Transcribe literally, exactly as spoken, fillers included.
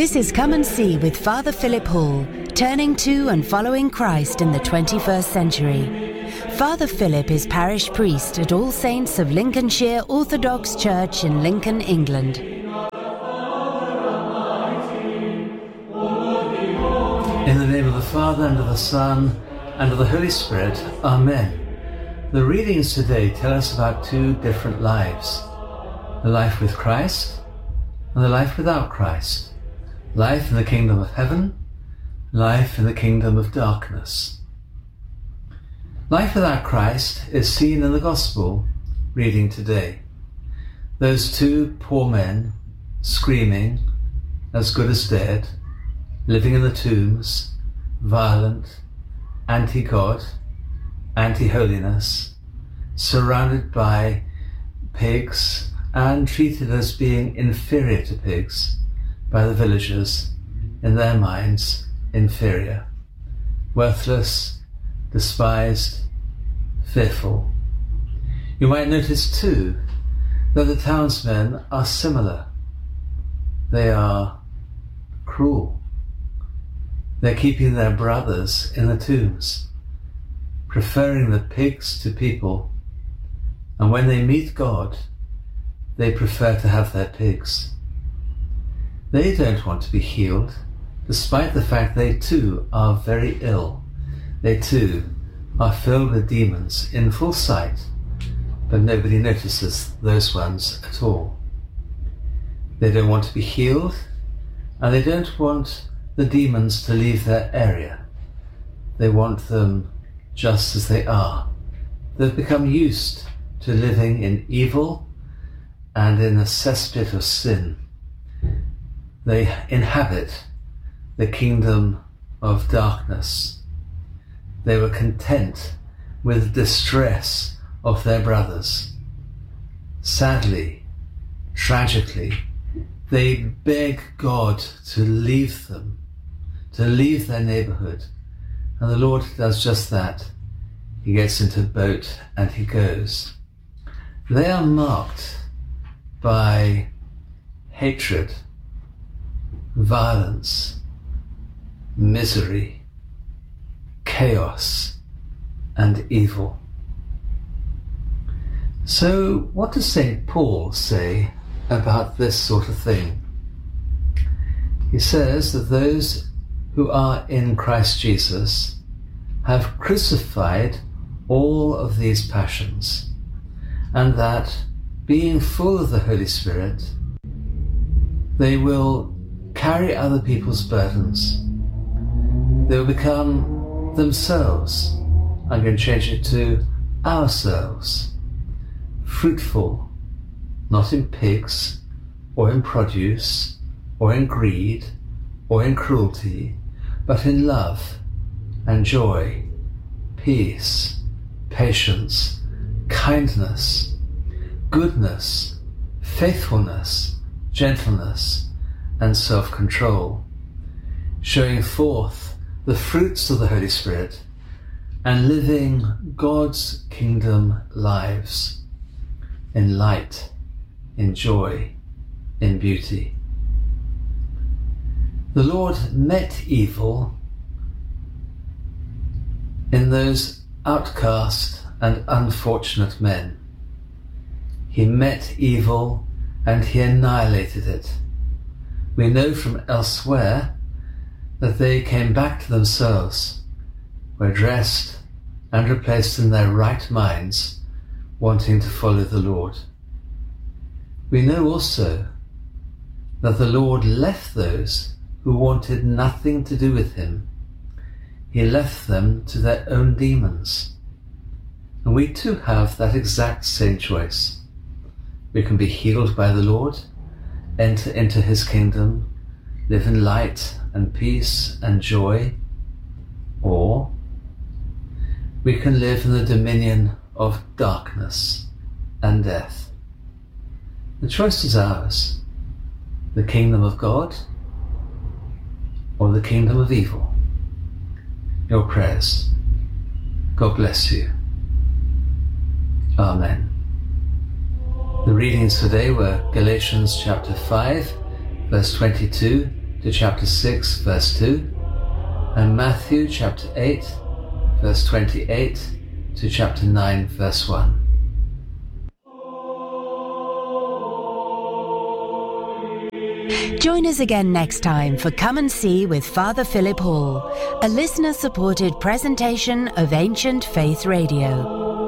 This is Come and See with Father Philip Hall, turning to and following Christ in the twenty-first century. Father Philip is parish priest at All Saints of Lincolnshire Orthodox Church in Lincoln, England. In the name of the Father, and of the Son, and of the Holy Spirit, Amen. The readings today tell us about two different lives. The life with Christ and the life without Christ. Life in the kingdom of heaven, life in the kingdom of darkness. Life without Christ is seen in the Gospel reading today. Those two poor men screaming, as good as dead, living in the tombs, violent, anti-God, anti-holiness, surrounded by pigs and treated as being inferior to pigs by the villagers, in their minds inferior, worthless, despised, fearful. You might notice too that the townsmen are similar. They are cruel. They're keeping their brothers in the tombs, preferring the pigs to people, and when they meet God, they prefer to have their pigs. They don't want to be healed, despite the fact they too are very ill. They too are filled with demons in full sight, but nobody notices those ones at all. They don't want to be healed, and they don't want the demons to leave their area. They want them just as they are. They've become used to living in evil and in a cesspit of sin. They inhabit the kingdom of darkness. They were content with the distress of their brothers. Sadly, tragically, they beg God to leave them, to leave their neighborhood. And the Lord does just that. He gets into a boat and he goes. They are marked by hatred, violence, misery, chaos, and evil. So what does Saint Paul say about this sort of thing? He says that those who are in Christ Jesus have crucified all of these passions, and that, being full of the Holy Spirit, they will carry other people's burdens. They will become themselves, I'm going to change it to ourselves, fruitful, not in pigs, or in produce, or in greed, or in cruelty, but in love and joy, peace, patience, kindness, goodness, faithfulness, gentleness, and self-control, showing forth the fruits of the Holy Spirit and living God's kingdom lives in light, in joy, in beauty. The Lord met evil in those outcast and unfortunate men. He met evil and he annihilated it. We know from elsewhere that they came back to themselves, were dressed and replaced in their right minds, wanting to follow the Lord. We know also that the Lord left those who wanted nothing to do with him. He left them to their own demons. And we too have that exact same choice. We can be healed by the Lord, enter into his kingdom, live in light and peace and joy, or we can live in the dominion of darkness and death. The choice is ours, the kingdom of God or the kingdom of evil. Your prayers. God bless you. Amen. The readings today were Galatians chapter five, verse twenty-two to chapter six, verse two, and Matthew chapter eight, verse twenty-eight to chapter nine, verse one. Join us again next time for Come and See with Father Philip Hall, a listener-supported presentation of Ancient Faith Radio.